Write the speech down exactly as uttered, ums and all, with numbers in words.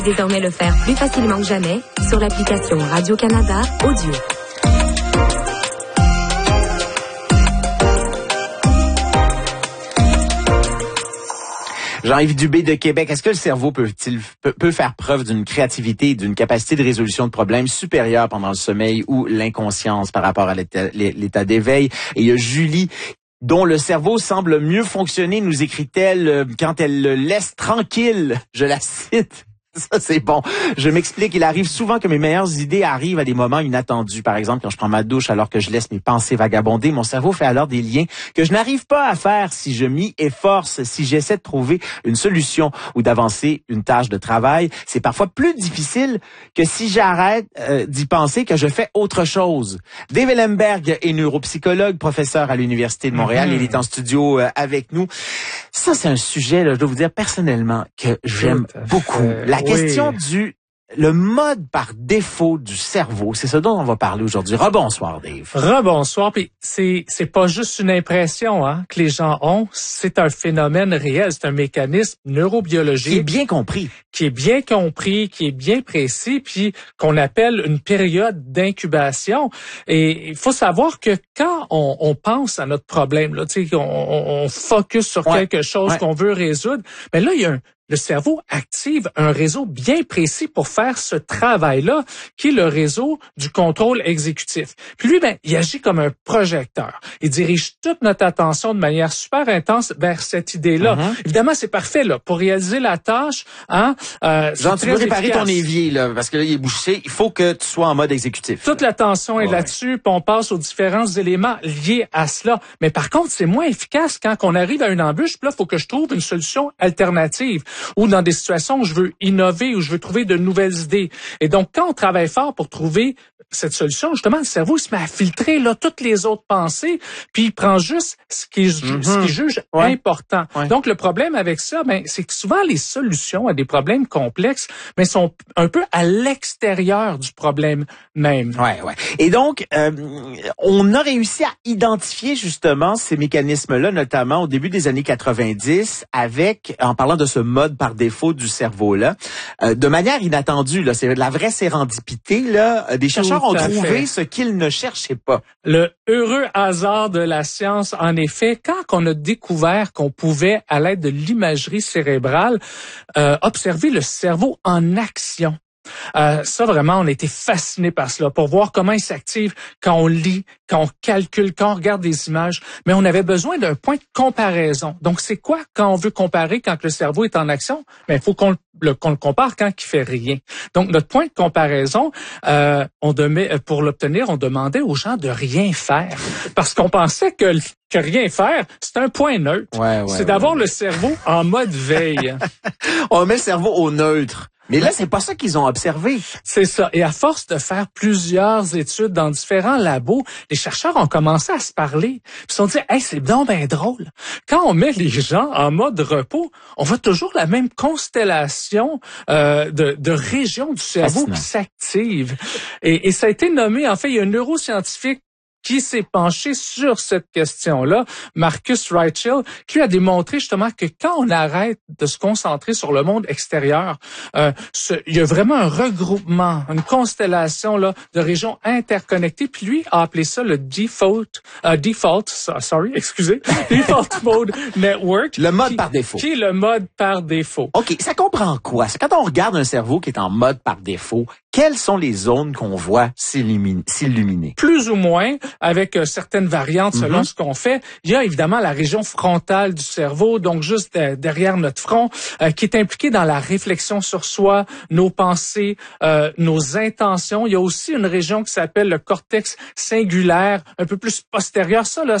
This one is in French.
Désormais le faire plus facilement que jamais sur l'application Radio-Canada Audio. Jean-Yves Dubé de Québec, est-ce que le cerveau peut-il peut, peut faire preuve d'une créativité et d'une capacité de résolution de problèmes supérieure pendant le sommeil ou l'inconscience par rapport à l'état, l'état d'éveil? Et il y a Julie, dont le cerveau semble mieux fonctionner, nous écrit-elle, quand elle le laisse tranquille. Je la cite. Ça, c'est bon. Je m'explique. Il arrive souvent que mes meilleures idées arrivent à des moments inattendus. Par exemple, quand je prends ma douche alors que je laisse mes pensées vagabonder, mon cerveau fait alors des liens que je n'arrive pas à faire si je m'y efforce, si j'essaie de trouver une solution ou d'avancer une tâche de travail. C'est parfois plus difficile que si j'arrête euh, d'y penser que je fais autre chose. Dave Ellenberg est neuropsychologue, professeur à l'Université de Montréal. Mm-hmm. Il est en studio euh, avec nous. Ça, c'est un sujet, là, je dois vous dire personnellement, que j'aime beaucoup. La question oui. du le mode par défaut du cerveau, c'est ce dont on va parler aujourd'hui. Rebonsoir, Dave. Rebonsoir. Puis c'est c'est pas juste une impression hein, que les gens ont, c'est un phénomène réel, c'est un mécanisme neurobiologique qui est bien compris, qui est bien compris, qui est bien précis, puis qu'on appelle une période d'incubation. Et il faut savoir que quand on, on pense à notre problème, là, tu sais, on, on focus sur ouais. quelque chose ouais. qu'on veut résoudre, mais là il y a un Le cerveau active un réseau bien précis pour faire ce travail-là, qui est le réseau du contrôle exécutif. Puis lui, ben, il agit comme un projecteur. Il dirige toute notre attention de manière super intense vers cette idée-là. Mm-hmm. Évidemment, c'est parfait là pour réaliser la tâche. Hein, euh, Genre, tu veux réparer efficace. Ton évier là, parce que là, il est bouché. Il faut que tu sois en mode exécutif. Toute l'attention ouais. est là-dessus, puis on passe aux différents éléments liés à cela. Mais par contre, c'est moins efficace quand on arrive à une embûche. Puis là, il faut que je trouve une solution alternative. Ou dans des situations où je veux innover, où je veux trouver de nouvelles idées. Et donc, quand on travaille fort pour trouver cette solution, justement, le cerveau il se met à filtrer là toutes les autres pensées, puis il prend juste ce qu'il mm-hmm. ce qu'il juge ouais. important. Ouais. Donc, le problème avec ça, ben, c'est que souvent les solutions à des problèmes complexes, mais sont un peu à l'extérieur du problème même. Ouais, ouais. Et donc, euh, on a réussi à identifier justement ces mécanismes-là, notamment au début des années quatre-vingt-dix, avec, en parlant de ce mode par défaut du cerveau-là, euh, de manière inattendue. Là, c'est de la vraie sérendipité. Là, des chercheurs ont trouvé fait. ce qu'ils ne cherchaient pas. Le heureux hasard de la science, en effet, quand on a découvert qu'on pouvait, à l'aide de l'imagerie cérébrale, euh, observer le cerveau en action. Euh, ça, vraiment, on a été fascinés par cela, pour voir comment il s'active quand on lit, quand on calcule, quand on regarde des images. Mais on avait besoin d'un point de comparaison. Donc, c'est quoi quand on veut comparer quand le cerveau est en action? Mais il faut qu'on le, qu'on le compare quand il fait rien. Donc, notre point de comparaison, euh, on demait, pour l'obtenir, on demandait aux gens de rien faire. Parce qu'on pensait que que rien faire, c'est un point neutre. Ouais, ouais, c'est ouais, d'avoir ouais. le cerveau en mode veille. On met le cerveau au neutre. Mais là, c'est pas ça qu'ils ont observé. C'est ça. Et à force de faire plusieurs études dans différents labos, les chercheurs ont commencé à se parler. Puis ils se sont dit, hey, c'est donc ben drôle. Quand on met les gens en mode repos, on voit toujours la même constellation euh, de, de régions du cerveau qui s'activent. Et, et ça a été nommé, en fait, il y a un neuroscientifique qui s'est penché sur cette question-là, Marcus Reichel, qui lui a démontré justement que quand on arrête de se concentrer sur le monde extérieur, euh, ce, il y a vraiment un regroupement, une constellation là de régions interconnectées. Puis lui a appelé ça le default, euh, default, sorry, excusez, default mode network. Le mode qui, par défaut. Qui est le mode par défaut. Ok, ça comprend quoi? C'est quand on regarde un cerveau qui est en mode par défaut, quelles sont les zones qu'on voit s'illuminer? Plus ou moins. Avec euh, certaines variantes selon mm-hmm. ce qu'on fait. Il y a évidemment la région frontale du cerveau, donc juste euh, derrière notre front, euh, qui est impliquée dans la réflexion sur soi, nos pensées, euh, nos intentions. Il y a aussi une région qui s'appelle le cortex cingulaire, un peu plus postérieur. Ça, là,